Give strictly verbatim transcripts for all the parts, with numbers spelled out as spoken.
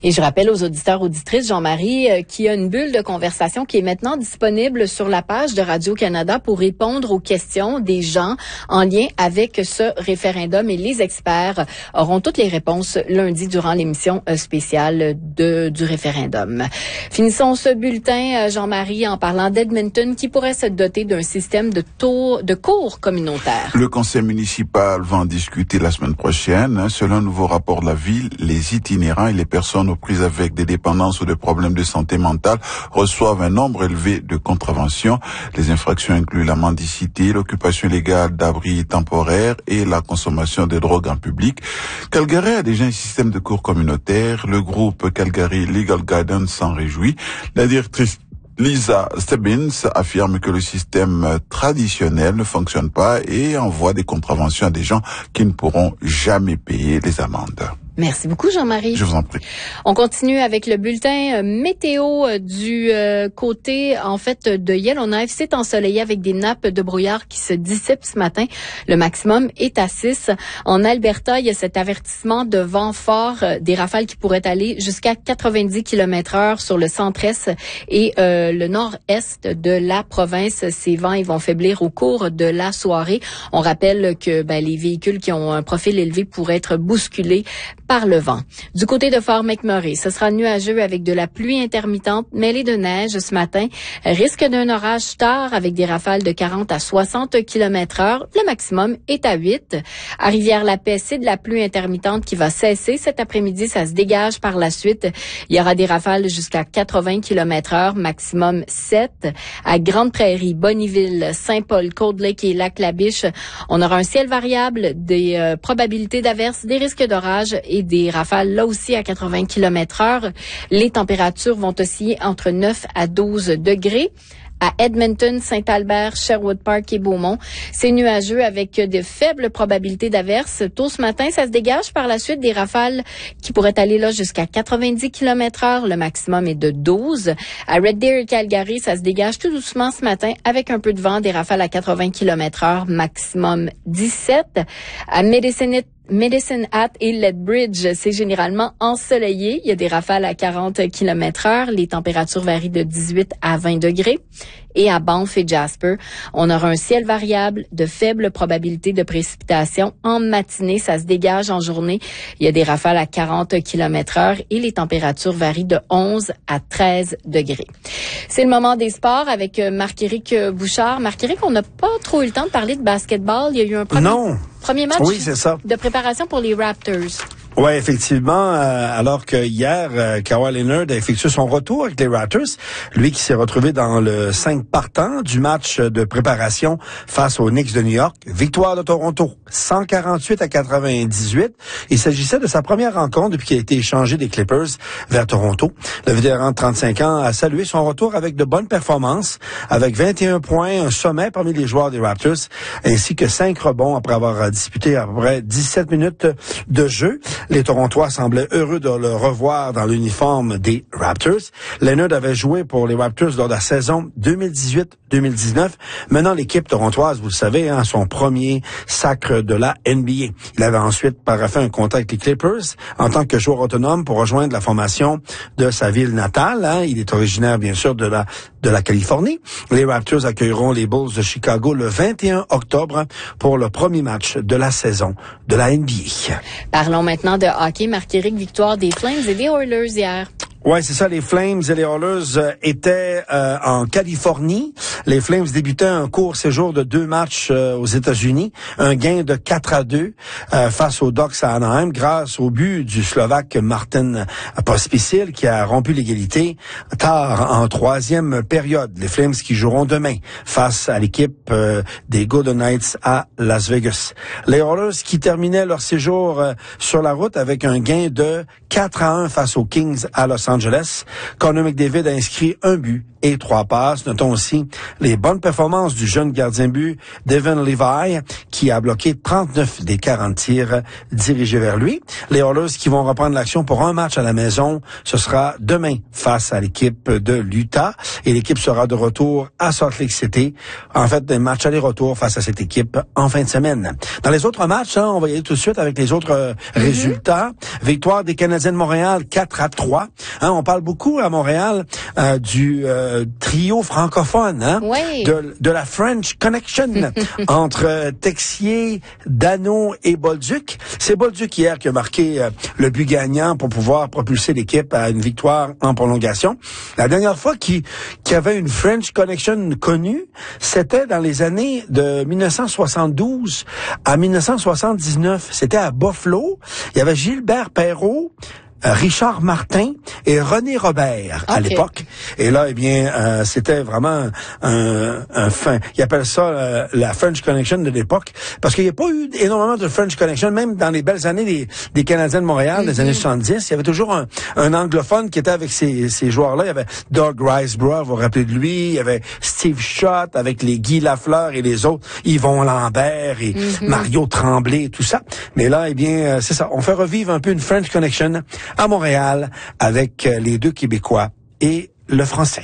Et je rappelle aux auditeurs, auditrices, Jean-Marie, euh, qu'il y a une bulle de conversation qui est maintenant disponible sur la page de Radio-Canada pour répondre aux questions des gens en lien avec ce référendum. Et les experts auront toutes les réponses lundi durant l'émission spéciale de, du référendum. Finissons ce bulletin, Jean-Marie, en parlant d'Edmonton qui pourrait se doter d'un système de, tour, de cours communautaires. Le conseil municipal va en discuter la semaine prochaine. Selon un nouveau rapport de la ville, les itinérants et les personnes aux prises avec des dépendances ou des problèmes de santé mentale reçoivent un nombre élevé de contraventions. Les infractions incluent la mendicité, l'occupation illégale d'abris temporaires et la consommation de drogues en public. Calgary a déjà un système de cours communautaire. Le groupe Calgary Legal Guidance s'en réjouit. La directrice Lisa Stebbins affirme que le système traditionnel ne fonctionne pas et envoie des contraventions à des gens qui ne pourront jamais payer les amendes. Merci beaucoup, Jean-Marie. Je vous en prie. On continue avec le bulletin euh, météo euh, du euh, côté, en fait, de Yellowknife. C'est ensoleillé avec des nappes de brouillard qui se dissipent ce matin. Le maximum est à six. En Alberta, il y a cet avertissement de vent fort, euh, des rafales qui pourraient aller jusqu'à quatre-vingt-dix kilomètres heure sur le centre-est et euh, le nord-est de la province. Ces vents, ils vont faiblir au cours de la soirée. On rappelle que ben, les véhicules qui ont un profil élevé pourraient être bousculés par le vent. Du côté de Fort McMurray, ce sera nuageux avec de la pluie intermittente mêlée de neige ce matin. Risque d'un orage tard avec des rafales de quarante à soixante kilomètres heure. Le maximum est à huit. À Rivière-la-Paix, c'est de la pluie intermittente qui va cesser cet après-midi. Ça se dégage par la suite. Il y aura des rafales jusqu'à quatre-vingts kilomètres heure, maximum sept. À Grande-Prairie, Bonnyville, Saint-Paul, Cold Lake et Lac-La-Biche, on aura un ciel variable, des euh, probabilités d'averses, des risques d'orage et des rafales là aussi à quatre-vingts kilomètres heure. Les températures vont osciller entre neuf à douze degrés. À Edmonton, Saint-Albert, Sherwood Park et Beaumont, c'est nuageux avec de faibles probabilités d'averses. Tôt ce matin, ça se dégage par la suite des rafales qui pourraient aller là jusqu'à quatre-vingt-dix kilomètres heure. Le maximum est de douze. À Red Deer et Calgary, ça se dégage tout doucement ce matin avec un peu de vent, des rafales à quatre-vingts kilomètres heure, maximum dix-sept. À Medicine Medicine Hat et Lethbridge, c'est généralement ensoleillé. Il y a des rafales à quarante kilomètres heure. Les températures varient de dix-huit à vingt degrés. Et à Banff et Jasper, on aura un ciel variable, de faibles probabilités de précipitation. En matinée, ça se dégage en journée. Il y a des rafales à quarante kilomètres heure et les températures varient de onze à treize degrés. C'est le moment des sports avec Marc-Éric Bouchard. Marc-Éric, on n'a pas trop eu le temps de parler de basketball. Il y a eu un premier, non. premier match oui, c'est ça. de préparation pour les Raptors. Ouais, effectivement, euh, alors que hier, euh, Kawhi Leonard a effectué son retour avec les Raptors, lui qui s'est retrouvé dans le cinq partant du match de préparation face aux Knicks de New York. Victoire de Toronto, cent quarante-huit à quatre-vingt-dix-huit. Il s'agissait de sa première rencontre depuis qu'il a été échangé des Clippers vers Toronto. Le vétéran de trente-cinq ans a salué son retour avec de bonnes performances, avec vingt et un points, un sommet parmi les joueurs des Raptors, ainsi que cinq rebonds après avoir disputé à peu près dix-sept minutes de jeu. Les Torontois semblaient heureux de le revoir dans l'uniforme des Raptors. Leonard avait joué pour les Raptors lors de la saison deux mille dix-huit deux mille dix-neuf, menant l'équipe torontoise, vous le savez, hein, son premier sacre de la N B A. Il avait ensuite fait un contrat avec les Clippers en tant que joueur autonome pour rejoindre la formation de sa ville natale. Hein. Il est originaire, bien sûr, de la de la Californie. Les Raptors accueilleront les Bulls de Chicago le vingt et un octobre pour le premier match de la saison de la N B A. Parlons maintenant de hockey. Marc-Éric, victoire des Flames et des Oilers hier. Ouais, c'est ça. Les Flames et les Oilers euh, étaient euh, en Californie. Les Flames débutaient un court séjour de deux matchs euh, aux États-Unis. Un gain de quatre à deux euh, face aux Ducks à Anaheim grâce au but du Slovaque Martin Pospisil qui a rompu l'égalité tard en troisième période. Les Flames qui joueront demain face à l'équipe euh, des Golden Knights à Las Vegas. Les Oilers qui terminaient leur séjour euh, sur la route avec un gain de quatre à un face aux Kings à Los Angeles. Angeles. Connor McDavid a inscrit un but et trois passes. Notons aussi les bonnes performances du jeune gardien but Devin Levi, qui a bloqué trente-neuf des quarante tirs dirigés vers lui. Les Oilers qui vont reprendre l'action pour un match à la maison, ce sera demain face à l'équipe de l'Utah. Et l'équipe sera de retour à Salt Lake City. En fait, des matchs aller-retour face à cette équipe en fin de semaine. Dans les autres matchs, hein, on va y aller tout de suite avec les autres euh, mm-hmm. résultats. Victoire des Canadiens de Montréal, quatre à trois. Hein, on parle beaucoup à Montréal euh, du euh, trio francophone, hein, oui. de, de la French Connection entre euh, Texier, Dano et Bolduc. C'est Bolduc hier qui a marqué euh, le but gagnant pour pouvoir propulser l'équipe à une victoire en prolongation. La dernière fois qu'il qu'il y avait une French Connection connue, c'était dans les années de dix-neuf cent soixante-douze à dix-neuf cent soixante-dix-neuf. C'était à Buffalo. Il y avait Gilbert Perrault, Richard Martin et René Robert à okay. l'époque. Et là, eh bien, euh, c'était vraiment un, un fin. Ils appellent ça euh, la French Connection de l'époque, parce qu'il n'y a pas eu énormément de French Connection, même dans les belles années des, des Canadiens de Montréal, mm-hmm. des années soixante-dix. Il y avait toujours un, un anglophone qui était avec ces, ces joueurs-là. Il y avait Doug Risebrough, vous vous rappelez de lui. Il y avait Steve Schott avec les Guy Lafleur et les autres, Yvon Lambert et mm-hmm. Mario Tremblay et tout ça. Mais là, eh bien, c'est ça. On fait revivre un peu une French Connection à Montréal avec les deux Québécois et le français.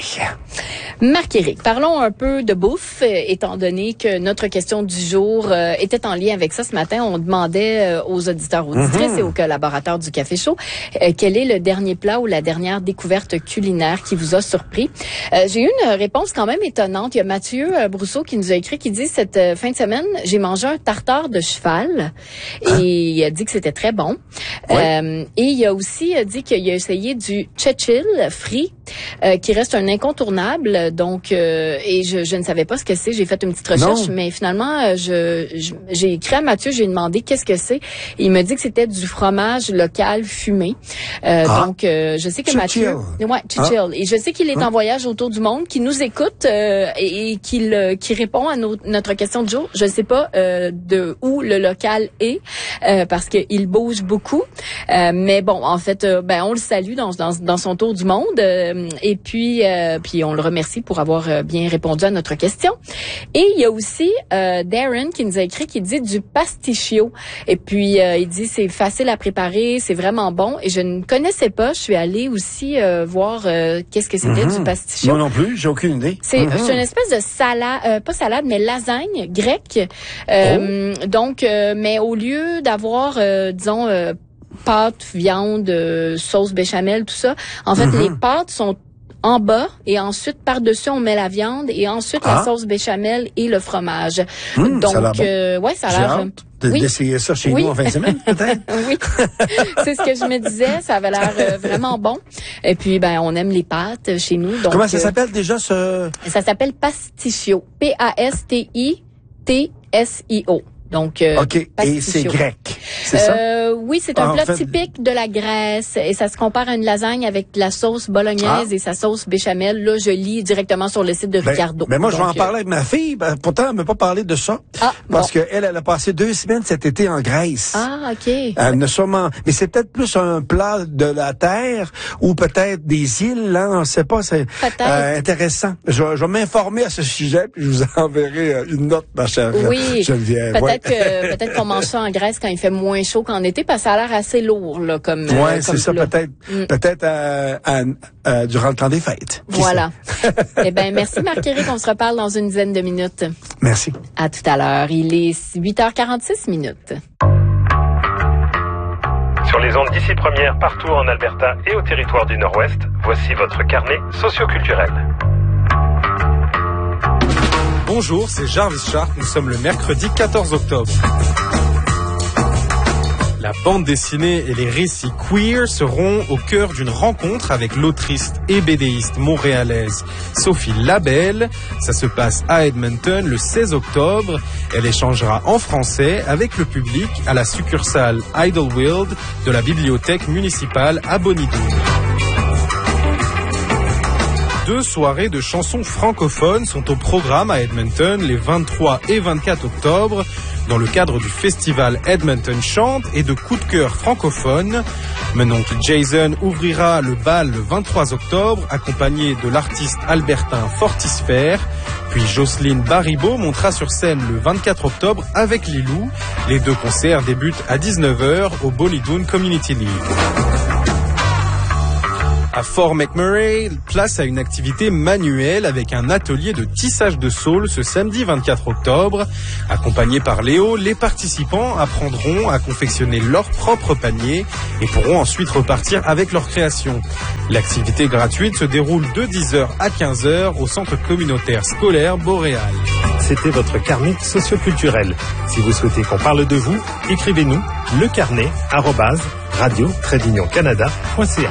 Marc-Éric, parlons un peu de bouffe, étant donné que notre question du jour euh, était en lien avec ça ce matin. On demandait euh, aux auditeurs, auditrices mm-hmm. et aux collaborateurs du Café Chaud euh, quel est le dernier plat ou la dernière découverte culinaire qui vous a surpris. Euh, j'ai eu une réponse quand même étonnante. Il y a Mathieu euh, Brousseau qui nous a écrit, qui dit cette euh, fin de semaine, j'ai mangé un tartare de cheval et hein? il a dit que c'était très bon. Oui. Euh, et il a aussi dit qu'il a essayé du tchétchil frit euh, qui reste un incontournable. Donc, euh, et je, je ne savais pas ce que c'est. J'ai fait une petite recherche, non. mais finalement, je, je j'ai écrit à Mathieu, j'ai demandé qu'est-ce que c'est. Et il m'a dit que c'était du fromage local fumé. Euh, ah. Donc, euh, je sais que Mathieu, ouais, tchétchil. Ah. Et je sais qu'il est ah. en voyage autour du monde, qu'il nous écoute euh, et, et qu'il euh, qui répond à nos, notre question du jour. Je ne sais pas euh, de où le local est euh, parce qu'il bouge beaucoup. Euh, mais bon, en fait, euh, ben on le salue dans dans, dans son tour du monde. Euh, et puis, euh, puis on le remercie pour avoir euh, bien répondu à notre question. Et il y a aussi euh, Darren qui nous a écrit, qui dit du pasticcio. Et puis, euh, il dit c'est facile à préparer, c'est vraiment bon. Et je ne connaissais pas. Je suis allée aussi euh, voir euh, qu'est-ce que c'était mm-hmm. du pasticcio. Moi non plus, j'ai aucune idée. C'est, mm-hmm. c'est une espèce de salade, euh, pas salade, mais lasagne grecque. Euh, oh. Donc, euh, mais au lieu d'avoir, euh, disons, euh, pâte, viande, euh, sauce béchamel, tout ça, en fait, mm-hmm. les pâtes sont en bas et ensuite par-dessus on met la viande et ensuite ah. la sauce béchamel et le fromage. Mmh, Donc ça a l'air bon. euh, ouais, ça a l'air de, oui. d'essayer ça chez oui. nous en fin de semaine peut-être. Oui. C'est ce que je me disais, ça avait l'air euh, vraiment bon. Et puis ben on aime les pâtes chez nous. Donc, comment ça euh, s'appelle déjà ce ça s'appelle pasticcio. P A S T I T S I O. Donc, euh, OK. Et c'est grec, c'est euh, ça? Oui, c'est un ah, plat en fait... typique de la Grèce et ça se compare à une lasagne avec la sauce bolognaise ah. et sa sauce béchamel. Là, je lis directement sur le site de ben, Ricardo. Mais moi, Donc, je vais en parler avec ma fille. Ben, pourtant, elle ne m'a pas parlé de ça. Ah, parce bon. qu'elle, elle a passé deux semaines cet été en Grèce. Ah, OK. Elle ne sûrement... Mais c'est peut-être plus un plat de la terre ou peut-être des îles, là. On ne sait pas. C'est euh, intéressant. Je, je vais m'informer à ce sujet puis je vous enverrai une note, ma chère oui. Geneviève. Peut-être ouais. que... Peut-être qu'on mange ça en Grèce quand il fait moins chaud qu'en été, parce que ça a l'air assez lourd, là, comme. Ouais, euh, c'est comme ça, plat. peut-être, mm. peut-être euh, à, à, durant le temps des fêtes. Voilà. Eh ben, merci Marc-Éric, on se reparle dans une dizaine de minutes. Merci. À tout à l'heure. Il est huit heures quarante-six minutes. Sur les ondes d'ici première, partout en Alberta et au territoire du Nord-Ouest, voici votre carnet socioculturel. Bonjour, c'est Jarvis Sharp, nous sommes le mercredi quatorze octobre. La bande dessinée et les récits queer seront au cœur d'une rencontre avec l'autrice et bédéiste montréalaise Sophie Labelle. Ça se passe à Edmonton le seize octobre. Elle échangera en français avec le public à la succursale Idlewild de la bibliothèque municipale à Bonidoon. Deux soirées de chansons francophones sont au programme à Edmonton les vingt-trois et vingt-quatre octobre dans le cadre du festival Edmonton Chante et de coups de cœur francophones. Mon oncle Jason ouvrira le bal le vingt-trois octobre, accompagné de l'artiste albertain Fortisphère. Puis Jocelyne Baribeau montera sur scène le vingt-quatre octobre avec Lilou. Les deux concerts débutent à dix-neuf heures au Ballydoon Community League. À Fort McMurray, place à une activité manuelle avec un atelier de tissage de saules ce samedi vingt-quatre octobre. Accompagnés par Léo, les participants apprendront à confectionner leur propre panier et pourront ensuite repartir avec leur création. L'activité gratuite se déroule de dix heures à quinze heures au centre communautaire scolaire Boréal. C'était votre carnet socioculturel. Si vous souhaitez qu'on parle de vous, écrivez-nous lecarnet arobase radio trait d'union canada point c a.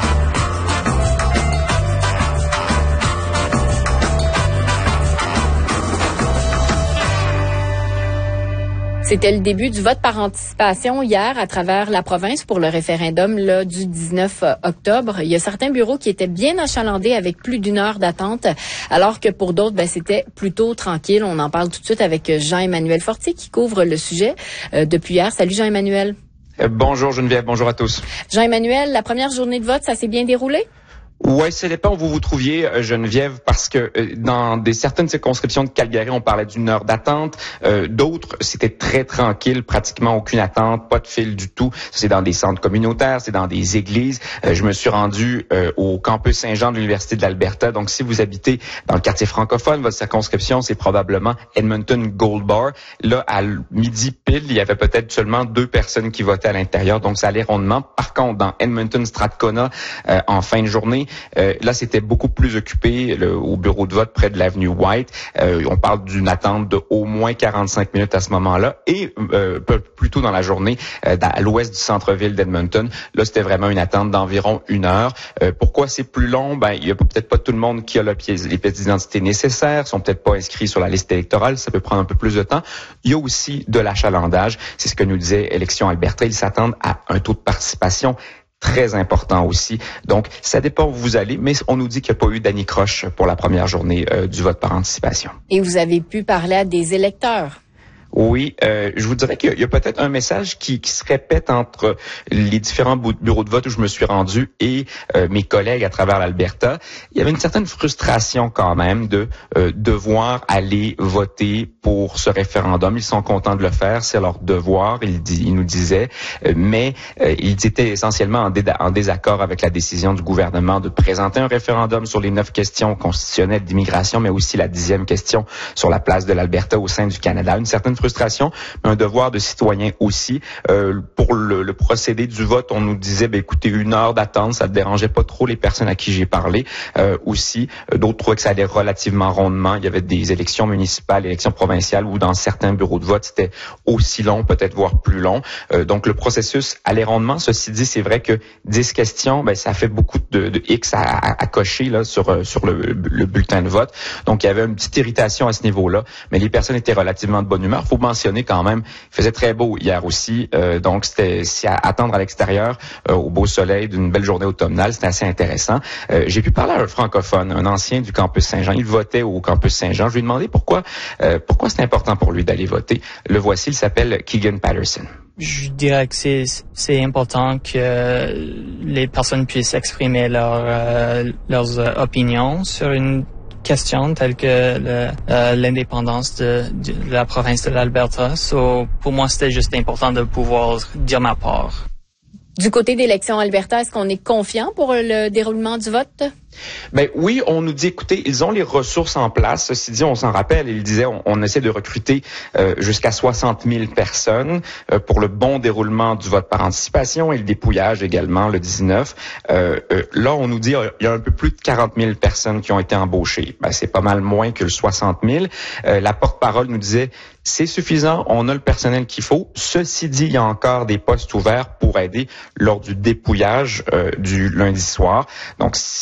C'était le début du vote par anticipation hier à travers la province pour le référendum là, du dix-neuf octobre. Il y a certains bureaux qui étaient bien achalandés avec plus d'une heure d'attente, alors que pour d'autres, ben, c'était plutôt tranquille. On en parle tout de suite avec Jean-Emmanuel Fortier qui couvre le sujet euh, depuis hier. Salut Jean-Emmanuel. Euh, bonjour Geneviève, bonjour à tous. Jean-Emmanuel, la première journée de vote, ça s'est bien déroulé? Ouais, ça dépend où vous vous trouviez, Geneviève, parce que euh, dans des certaines circonscriptions de Calgary, on parlait d'une heure d'attente. Euh, d'autres, c'était très tranquille, pratiquement aucune attente, pas de fil du tout. C'est dans des centres communautaires, c'est dans des églises. Euh, je me suis rendu euh, au campus Saint-Jean de l'Université de l'Alberta. Donc, si vous habitez dans le quartier francophone, votre circonscription, c'est probablement Edmonton Gold Bar. Là, à midi pile, il y avait peut-être seulement deux personnes qui votaient à l'intérieur, donc ça allait rondement. Par contre, dans Edmonton Strathcona, euh, en fin de journée, Euh, là, c'était beaucoup plus occupé le, au bureau de vote près de l'avenue White. Euh, on parle d'une attente de au moins quarante-cinq minutes à ce moment-là. Et euh, plus tôt dans la journée, euh, à l'ouest du centre-ville d'Edmonton, là, c'était vraiment une attente d'environ une heure. Euh, pourquoi c'est plus long? Ben, il y a peut-être pas tout le monde qui a le pièce, les pièces d'identité nécessaires, sont peut-être pas inscrits sur la liste électorale. Ça peut prendre un peu plus de temps. Il y a aussi de l'achalandage. C'est ce que nous disait Élections Alberta. Ils s'attendent à un taux de participation très important aussi. Donc, ça dépend où vous allez, mais on nous dit qu'il n'y a pas eu d'anicroche pour la première journée euh, du vote par anticipation. Et vous avez pu parler à des électeurs? Oui, euh, je vous dirais qu'il y a, a peut-être un message qui, qui se répète entre les différents bureaux de vote où je me suis rendu et euh, mes collègues à travers l'Alberta. Il y avait une certaine frustration quand même de euh, devoir aller voter pour ce référendum. Ils sont contents de le faire, c'est leur devoir, ils, ils nous disaient, euh, mais euh, ils étaient essentiellement en, dé- en désaccord avec la décision du gouvernement de présenter un référendum sur les neuf questions constitutionnelles d'immigration, mais aussi la dixième question sur la place de l'Alberta au sein du Canada. Une certaine frustration, mais un devoir de citoyen aussi. Euh, pour le, le procédé du vote, on nous disait, ben écoutez, une heure d'attente, ça ne dérangeait pas trop les personnes à qui j'ai parlé. Euh, aussi, euh, d'autres trouvaient que ça allait relativement rondement. Il y avait des élections municipales, élections provinciales, où dans certains bureaux de vote, c'était aussi long, peut-être voire plus long. Euh, donc, le processus allait rondement. Ceci dit, c'est vrai que dix questions, ben ça fait beaucoup de, de X à, à, à cocher là sur, sur le, le bulletin de vote. Donc, il y avait une petite irritation à ce niveau-là, mais les personnes étaient relativement de bonne humeur. Faut mentionner quand même, il faisait très beau hier aussi, euh, donc c'était si à attendre à l'extérieur euh, au beau soleil d'une belle journée automnale, c'était assez intéressant. Euh, j'ai pu parler à un francophone, un ancien du campus Saint-Jean. Il votait au campus Saint-Jean. Je lui ai demandé pourquoi, euh, pourquoi c'est important pour lui d'aller voter. Le voici, il s'appelle Keegan Patterson. Je dirais que c'est c'est important que les personnes puissent exprimer leur, euh, leurs euh, opinions sur une question telle que le, euh, l'indépendance de, de la province de l'Alberta. So, pour moi, c'était juste important de pouvoir dire ma part. Du côté d'Élections Alberta, est-ce qu'on est confiant pour le déroulement du vote? Ben oui, on nous dit, écoutez, ils ont les ressources en place. Ceci dit, on s'en rappelle, il disait, on, on essaie de recruter euh, jusqu'à soixante mille personnes euh, pour le bon déroulement du vote par anticipation et le dépouillage également, le dix-neuf. Euh, euh, là, on nous dit, il y a un peu plus de quarante mille personnes qui ont été embauchées. Ben, c'est pas mal moins que le soixante mille. Euh, la porte-parole nous disait, c'est suffisant, on a le personnel qu'il faut. Ceci dit, il y a encore des postes ouverts pour aider lors du dépouillage euh, du lundi soir. Donc, si vous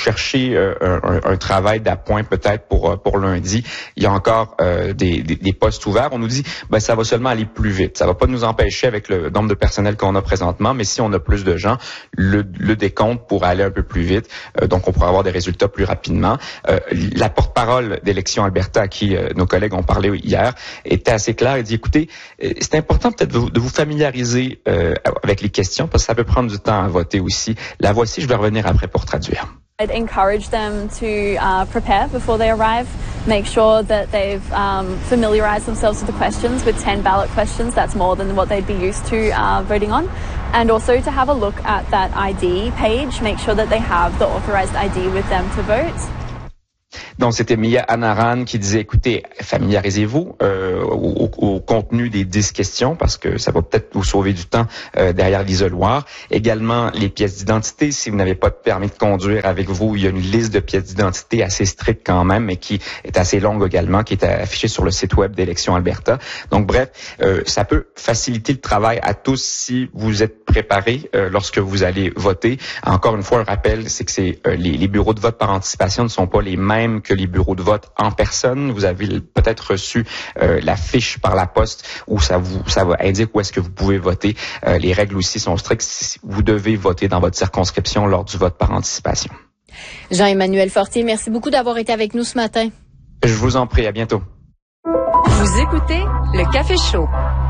cherchez euh, un, un travail d'appoint peut-être pour pour lundi, il y a encore euh, des, des, des postes ouverts. On nous dit, ben ça va seulement aller plus vite. Ça va pas nous empêcher avec le nombre de personnel qu'on a présentement, mais si on a plus de gens, le, le décompte pourra aller un peu plus vite. Euh, donc, on pourra avoir des résultats plus rapidement. Euh, la porte-parole d'Élections Alberta, à qui euh, nos collègues ont parlé hier, était assez claire. Il dit, écoutez, euh, c'est important peut-être de vous, de vous familiariser euh, avec les questions, parce que ça peut prendre du temps à voter aussi. La voici, je vais revenir après pour traduire. I'd encourage them to uh, prepare before they arrive, make sure that they've um, familiarized themselves with the questions. With ten ballot questions, that's more than what they'd be used to uh, voting on. And also to have a look at that I D page, make sure that they have the authorized I D with them to vote. Donc, c'était Mia Anaran qui disait, écoutez, familiarisez-vous euh, au, au contenu des dix questions parce que ça va peut-être vous sauver du temps euh, derrière l'isoloir. Également, les pièces d'identité. Si vous n'avez pas de permis de conduire avec vous, il y a une liste de pièces d'identité assez stricte quand même, mais qui est assez longue également, qui est affichée sur le site web d'Élections Alberta. Donc, bref, euh, ça peut faciliter le travail à tous si vous êtes préparés euh, lorsque vous allez voter. Encore une fois, un rappel, c'est que c'est euh, les, les bureaux de vote par anticipation ne sont pas les mêmes que les bureaux de vote en personne. Vous avez peut-être reçu euh, la fiche par la poste où ça vous ça va indique où est-ce que vous pouvez voter. Euh, les règles aussi sont strictes. Vous devez voter dans votre circonscription lors du vote par anticipation. Jean-Emmanuel Fortier, merci beaucoup d'avoir été avec nous ce matin. Je vous en prie, à bientôt. Vous écoutez le Café Chaud.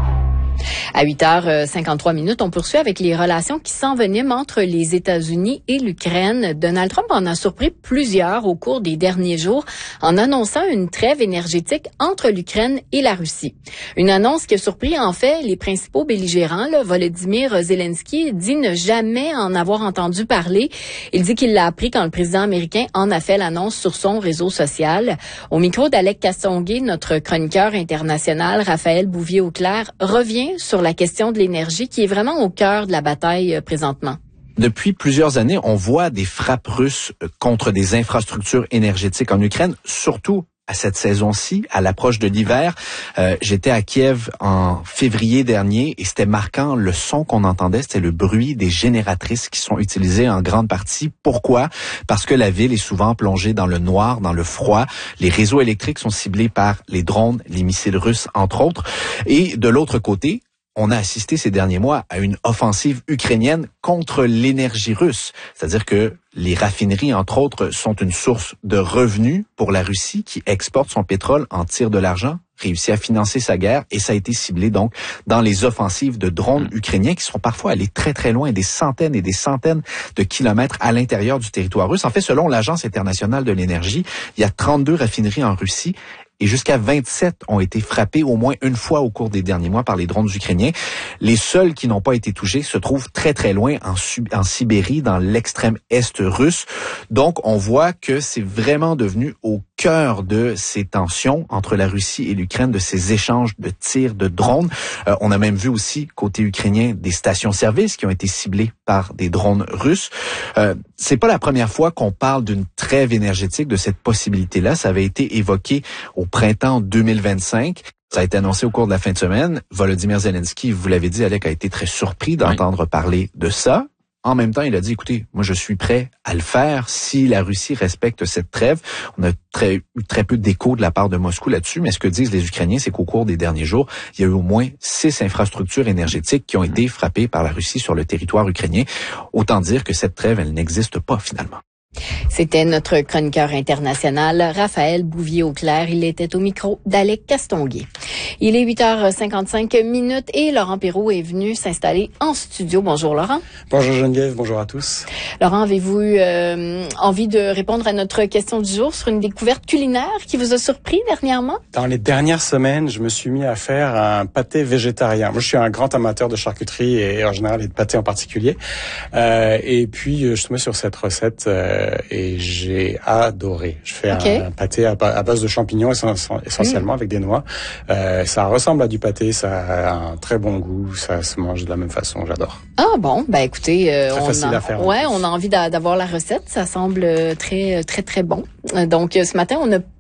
À huit heures cinquante-trois minutes, on poursuit avec les relations qui s'enveniment entre les États-Unis et l'Ukraine. Donald Trump en a surpris plusieurs au cours des derniers jours en annonçant une trêve énergétique entre l'Ukraine et la Russie. Une annonce qui a surpris en fait les principaux belligérants. Là, Volodymyr Zelensky dit ne jamais en avoir entendu parler. Il dit qu'il l'a appris quand le président américain en a fait l'annonce sur son réseau social. Au micro d'Alec Castonguay, notre chroniqueur international Raphaël Bouvier-Auclair revient sur la question de l'énergie qui est vraiment au cœur de la bataille euh, présentement. Depuis plusieurs années, on voit des frappes russes contre des infrastructures énergétiques en Ukraine, surtout à cette saison-ci, à l'approche de l'hiver. Euh, j'étais à Kiev en février dernier et c'était marquant. Le son qu'on entendait, c'était le bruit des génératrices qui sont utilisées en grande partie. Pourquoi? Parce que la ville est souvent plongée dans le noir, dans le froid. Les réseaux électriques sont ciblés par les drones, les missiles russes, entre autres. Et de l'autre côté, on a assisté ces derniers mois à une offensive ukrainienne contre l'énergie russe. C'est-à-dire que les raffineries, entre autres, sont une source de revenus pour la Russie qui exporte son pétrole, en tire de l'argent, réussit à financer sa guerre et ça a été ciblé donc dans les offensives de drones ukrainiens qui sont parfois allés très très loin, des centaines et des centaines de kilomètres à l'intérieur du territoire russe. En fait, selon l'Agence internationale de l'énergie, il y a trente-deux raffineries en Russie et jusqu'à vingt-sept ont été frappés au moins une fois au cours des derniers mois par les drones ukrainiens. Les seuls qui n'ont pas été touchés se trouvent très très loin en, en Sibérie, dans l'extrême est russe. Donc on voit que c'est vraiment devenu au cœur de ces tensions entre la Russie et l'Ukraine, de ces échanges de tirs de drones. Euh, on a même vu aussi, côté ukrainien, des stations-service qui ont été ciblées par des drones russes. Euh, c'est pas la première fois qu'on parle d'une trêve énergétique, de cette possibilité-là. Ça avait été évoqué au printemps deux mille vingt-cinq. Ça a été annoncé au cours de la fin de semaine. Volodymyr Zelensky, vous l'avez dit, Alec, a été très surpris d'entendre oui. parler de ça. En même temps, il a dit, écoutez, moi je suis prêt à le faire si la Russie respecte cette trêve. On a très, eu très peu d'écho de la part de Moscou là-dessus, mais ce que disent les Ukrainiens, c'est qu'au cours des derniers jours, il y a eu au moins six infrastructures énergétiques qui ont été frappées par la Russie sur le territoire ukrainien. Autant dire que cette trêve, elle n'existe pas finalement. C'était notre chroniqueur international, Raphaël Bouvier-Auclair. Il était au micro d'Alec Castonguay. Il est huit heures cinquante-cinq minutes et Laurent Perrault est venu s'installer en studio. Bonjour Laurent. Bonjour Geneviève, bonjour à tous. Laurent, avez-vous eu euh, envie de répondre à notre question du jour sur une découverte culinaire qui vous a surpris dernièrement? Dans les dernières semaines, je me suis mis à faire un pâté végétarien. Moi, je suis un grand amateur de charcuterie et en général et de pâté en particulier. Euh, et puis, je suis tombé sur cette recette euh, et j'ai adoré. Je fais okay. un, un pâté à, à base de champignons essentiellement mmh. avec des noix. Euh, ça ressemble à du pâté, ça a un très bon goût, ça se mange de la même façon, j'adore. Ah bon, ben écoutez, euh, très on facile a, à faire. Ouais, on a envie d'avoir la recette, ça semble très très très bon. Donc ce matin, on a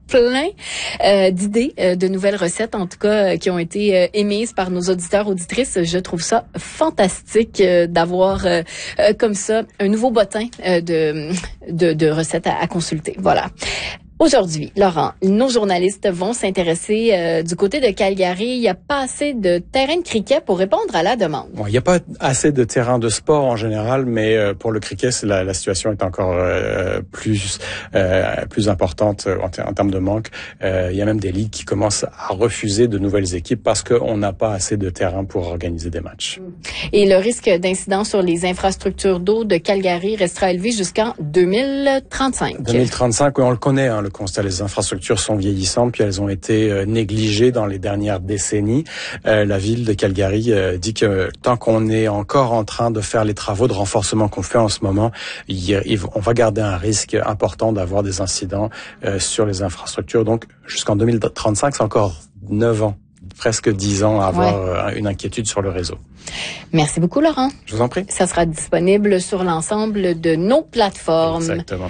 plein euh, d'idées, euh, de nouvelles recettes, en tout cas, euh, qui ont été euh, émises par nos auditeurs, auditrices. Je trouve ça fantastique euh, d'avoir euh, euh, comme ça un nouveau bottin euh, de, de, de recettes à, à consulter. Voilà. Aujourd'hui, Laurent, nos journalistes vont s'intéresser euh, du côté de Calgary. Il n'y a pas assez de terrain de cricket pour répondre à la demande. Bon, il n'y a pas assez de terrain de sport en général, mais euh, pour le cricket, c'est la, la situation est encore euh, plus euh, plus importante en, ter- en termes de manque. Euh, il y a même des ligues qui commencent à refuser de nouvelles équipes parce qu'on n'a pas assez de terrain pour organiser des matchs. Et le risque d'incident sur les infrastructures d'eau de Calgary restera élevé jusqu'en deux mille trente-cinq. deux mille trente-cinq, oui, on le connaît, hein, le constat, les infrastructures sont vieillissantes, puis elles ont été euh, négligées dans les dernières décennies. Euh, la ville de Calgary euh, dit que tant qu'on est encore en train de faire les travaux de renforcement qu'on fait en ce moment, il, il, on va garder un risque important d'avoir des incidents euh, sur les infrastructures. Donc, jusqu'en deux mille trente-cinq, c'est encore neuf ans, presque dix ans à avoir ouais. euh, une inquiétude sur le réseau. Merci beaucoup, Laurent. Je vous en prie. Ça sera disponible sur l'ensemble de nos plateformes. Exactement.